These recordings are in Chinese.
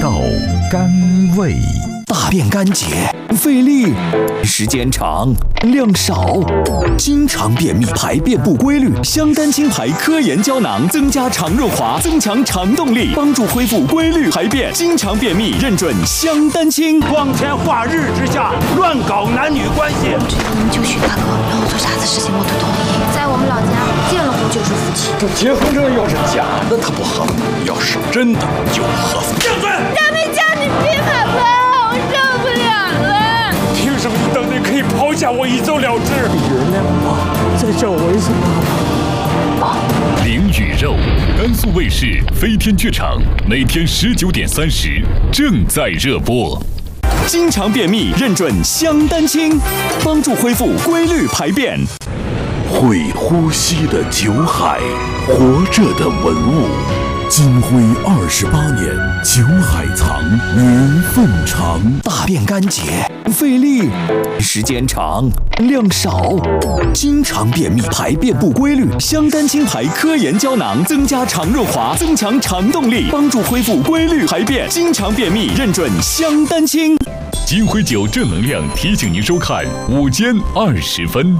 道甘味。 大便干结，费力，时间长，量少，经常便秘，排便不规律。香丹清排科研胶囊增加肠润滑，增强肠动力，帮助恢复规律排便。经常便秘认准香丹清。 光天化日之下乱搞男女关系， 只要能救许大哥，让我做啥子事情我都同意。在我们老家，结了婚就是夫妻。 这结婚证要是假的，他不合法；要是真的就合法。 闭嘴！ 咱们家的病还不好，我受不了了。 凭什么你等着可以抛下我一走了之？ 原谅我，再叫我一声爸爸。 灵与肉，甘肃卫视飞天剧场每天19点30正在热播。 经常便秘认准香丹清，帮助恢复规律排便。 会呼吸的酒海，活着的文物。金辉28年，酒海藏，年份长。 大便干结，费力，时间长，量少，经常便秘，排便不规律。香丹清排科研胶囊增加肠润滑，增强肠动力，帮助恢复规律排便。经常便秘认准香丹清。 金辉酒正能量提醒您收看午间20分。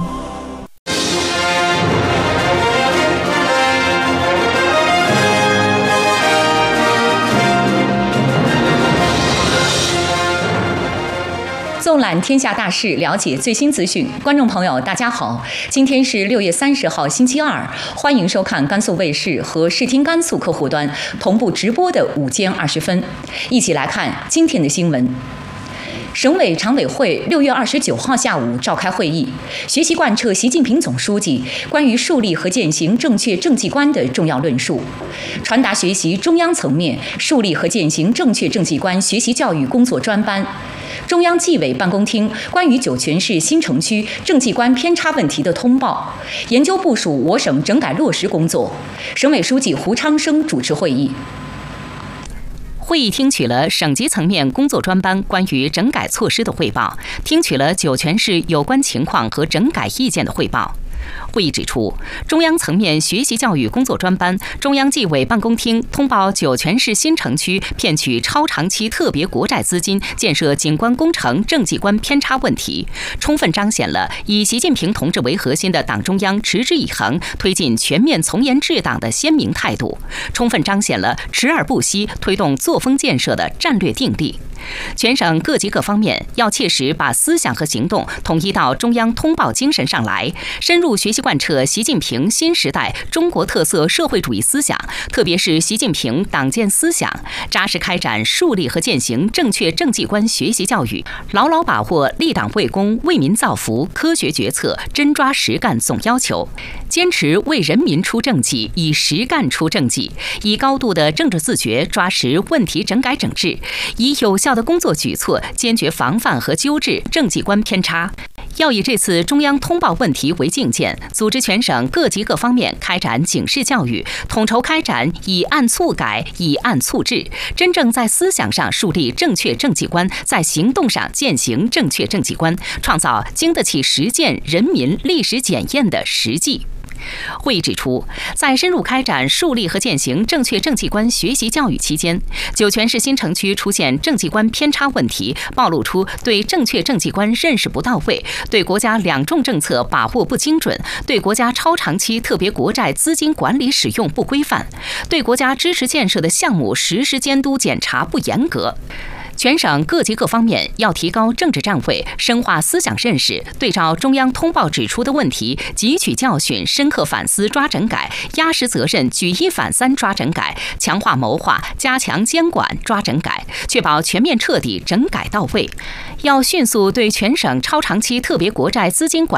纵览天下大事，了解最新资讯。观众朋友，大家好，今天是6月30号，星期二，欢迎收看甘肃卫视和视听甘肃客户端同步直播的午间20分。一起来看今天的新闻。省委常委会6月29号下午召开会议，学习贯彻习近平总书记关于树立和践行正确政绩观的重要论述，传达学习中央层面树立和践行正确政绩观学习教育工作专班、中央纪委办公厅关于酒泉市新城区政绩观偏差问题的通报，研究部署我省整改落实工作。省委书记胡昌生主持会议。会议听取了省级层面工作专班关于整改措施的汇报，听取了酒泉市有关情况和整改意见的汇报。会议指出，中央层面学习教育工作专班、中央纪委办公厅通报酒泉市新城区骗取超长期特别国债资金建设景观工程政绩观偏差问题，充分彰显了以习近平同志为核心的党中央持之以恒推进全面从严治党的鲜明态度，充分彰显了持而不息推动作风建设的战略定力。全省各级各方面要切实把思想和行动统一到中央通报精神上来，深入学习贯彻习近平新时代中国特色社会主义思想，特别是习近平党建思想，扎实开展树立和践行正确政绩观学习教育，牢牢把握立党为公、为民造福、科学决策、真抓实干总要求，坚持为人民出政绩，以实干出政绩，以高度的政治自觉抓实问题整改整治，以有效的工作举措坚决防范和纠治政绩观偏差。要以这次中央通报问题为镜鉴，组织全省各级各方面开展警示教育，统筹开展以案促改、以案促治，真正在思想上树立正确政绩观，在行动上践行正确政绩观，创造经得起实践、人民历史检验的实际。会议指出，在深入开展树立和践行正确政绩观学习教育期间，酒泉市新城区出现政绩观偏差问题，暴露出对正确政绩观认识不到位，对国家两重政策把握不精准，对国家超长期特别国债资金管理使用不规范，对国家支持建设的项目实施监督检查不严格。全省各级各方面要提高政治站位，深化思想认识，对照中央通报指出的问题，汲取教训，深刻反思抓整改，压实责任，举一反三抓整改，强化谋划，加强监管抓整改，确保全面彻底整改到位。要迅速对全省超长期特别国债资金管